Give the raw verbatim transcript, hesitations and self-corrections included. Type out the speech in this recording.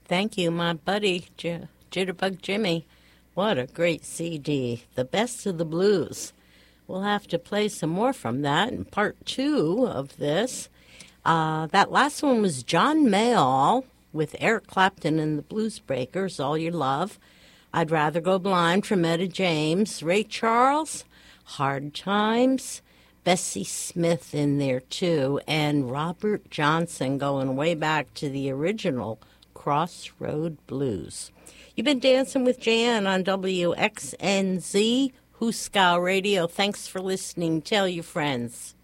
Thank you, my buddy, J- Jitterbug Jimmy. What a great C D. The Best of the Blues. We'll have to play some more from that in part two of this. Uh, that last one was John Mayall with Eric Clapton and the Blues Breakers, All Your Love. I'd Rather Go Blind from Etta James. Ray Charles, Hard Times. Bessie Smith in there, too. And Robert Johnson going way back to the original Crossroad Blues. You've been dancing with Jan on W X N Z, Huskow Radio. Thanks for listening. Tell your friends.